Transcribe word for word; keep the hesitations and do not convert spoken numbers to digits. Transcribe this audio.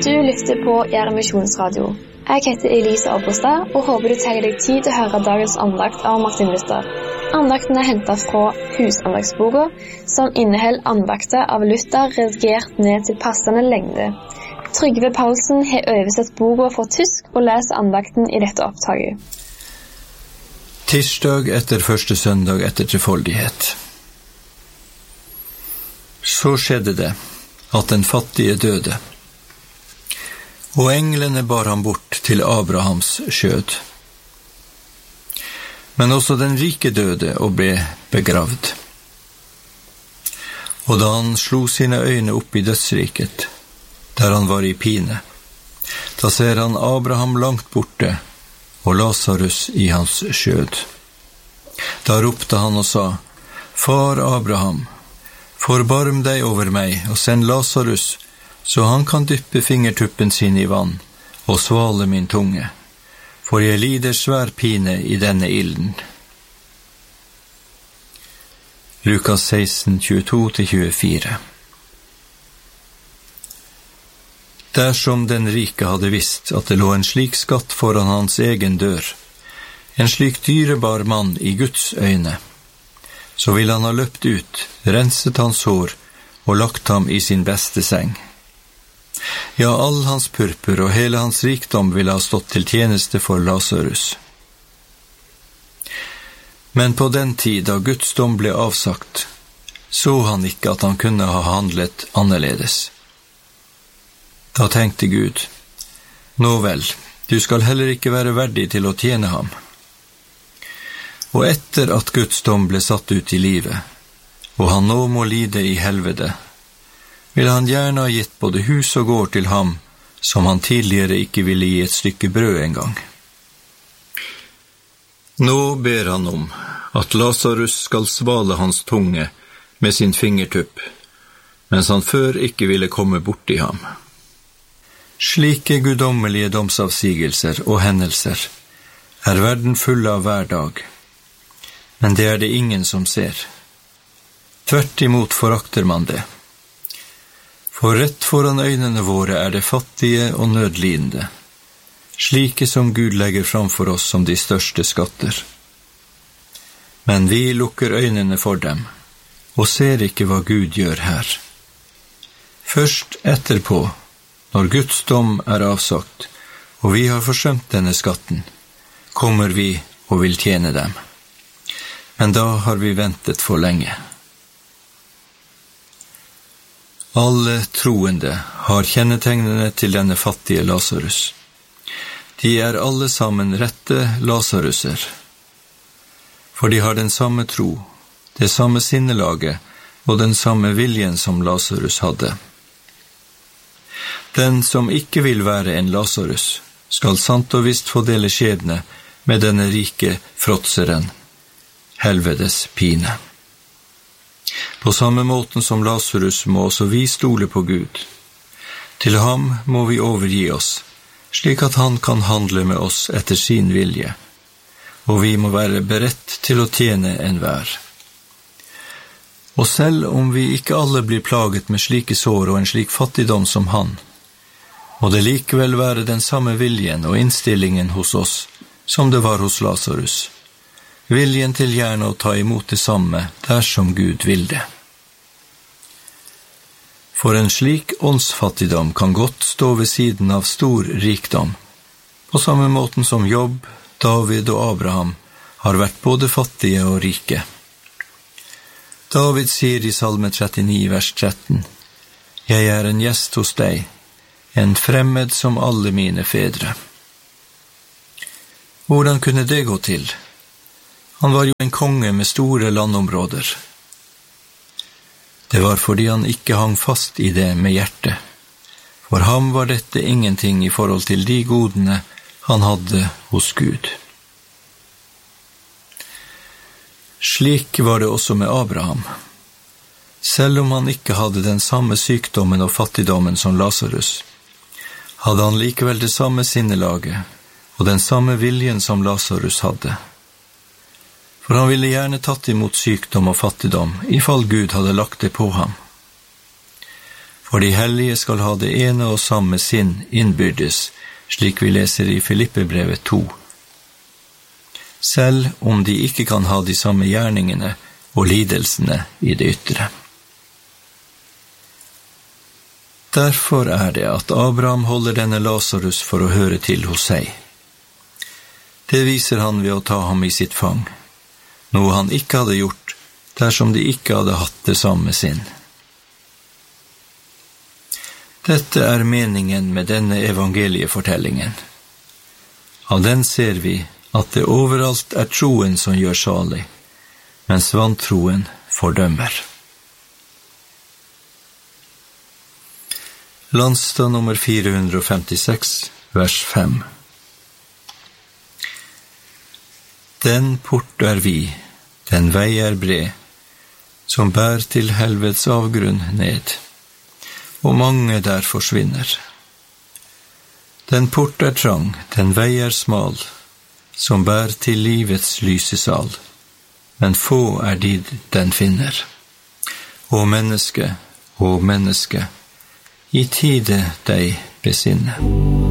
Du lytter på Gjerde Misjonsradio. Jeg heter Elise Oppestad og håper du tar deg tid til å høre dagens andakt av Martin Luther. Andakten er hentet fra Husandagsboka, som inneholder andakter av Luther redigert ned til passende lengde. Trygve Paulsen har oversett boka fra tysk og leser andakten i dette opptaket. Tirsdag etter første søndag etter trefoldighet. Så skjedde det at den fattige døde, og englene bar ham bort til Abrahams skjød. Men også den rike døde og ble begravd. Og da han slo sine øyne opp i dødsriket, der han var i pine, da ser han Abraham langt borte og Lazarus i hans skjød. Da ropte han og sa, «Far Abraham, forbarm deg over meg og send Lazarus, så han kan dyppe fingertuppen sin i vann og svale min tunge, for jeg lider svær pine i denne ilden.» Lukas seksten, tjueto til tjuefire. Dersom den rike hadde visst at det lå en slik skatt foran hans egen dør, en slik dyrebar mann i Guds øyne, så ville han ha løpt ut, renset hans hår og lagt ham i sin beste seng. Ja, all hans purpur og hele hans rikdom ville ha stått til tjeneste for Lazarus. Men på den tid da Guds dom ble avsagt, så han ikke at han kunne ha handlet annerledes. Da tenkte Gud, «Nå vel, du skal heller ikke være verdig til å tjene ham.» Og etter at Guds dom ble satt ut i livet, og han nå må lide i helvete, vil han gjerne ha gitt både hus og gård til ham, som han tidligere ikke ville gi et stykke brød engang. Nå ber han om at Lazarus skal svale hans tunge med sin fingertupp, mens han før ikke ville komme bort i ham. Slike guddommelige domsavsigelser og hendelser er verden full av hver dag, men det er det ingen som ser. Tvert imot forakter man det. For rett foran øynene våre er det fattige og nødlidende, slike som Gud legger framfor oss som de største skatter. Men vi lukker øynene for dem, og ser ikke hva Gud gjør her. Først etterpå, når Guds dom er avsagt, og vi har forsømt denne skatten, kommer vi og vil tjene dem. Men da har vi ventet for lenge. Alle troende har kjennetegnene til denne fattige Lazarus. De er alle sammen rette Lazaruser, for de har den samme tro, det samme sinnelaget og den samme viljen som Lazarus hadde. Den som ikke vil være en Lazarus, skal sant og visst få dele skjebne med denne rike fråtseren, helvedes pine. På samme måten som Lazarus må også vi stole på Gud. Til ham må vi overgi oss, slik at han kan handle med oss etter sin vilje, og vi må være beredt til å tjene enhver. Og selv om vi ikke alle blir plaget med slike sår og en slik fattigdom som han, må det likevel være den samme viljen og innstillingen hos oss som det var hos Lazarus. Viljen til gjerne å ta imot det samme dersom Gud vil det. For en slik åndsfattigdom kan godt stå ved siden av stor rikdom, på samme måten som Jobb, David og Abraham har vært både fattige og rike. David sier i Salme trettini, vers tretten, «Jeg er en gjest hos deg, en fremmed som alle mine fedre.» Hvordan kunne det gå til? Han var jo en konge med store landområder. Det var fordi han ikke hang fast i det med hjertet. For ham var dette ingenting i forhold til de godene han hadde hos Gud. Slik var det også med Abraham. Selv om han ikke hadde den samme sykdommen og fattigdommen som Lazarus, hadde han likevel det samme sinnelaget og den samme viljen som Lazarus hadde. For han ville gjerne tatt imot sykdom og fattigdom, i fall Gud hadde lagt det på ham. For de hellige skal ha det ene og samme sinn innbyrdes, slik vi leser i Filippebrevet to. Selv om de ikke kan ha de samme gjerningene og lidelsene i det ytre. Derfor er det at Abraham holder denne Lazarus for å høre til hos seg. Det viser han ved å ta ham i sitt fang, noe han ikke hadde gjort dersom de ikke hadde hatt det samme sinn. Dette er meningen med denne evangeliefortellingen. Av den ser vi at det overalt er troen som gjør salig, mens vantroen fordømmer. Landstad nummer fire hundre femtiseks, vers fem. Den port er vi, den vei er bred, som bær til helvets avgrunn ned, og mange der forsvinner. Den port er trang, den vei er smal, som bær til livets lysesal, men få er de den finner. Å menneske, å menneske, i tide deg besinne.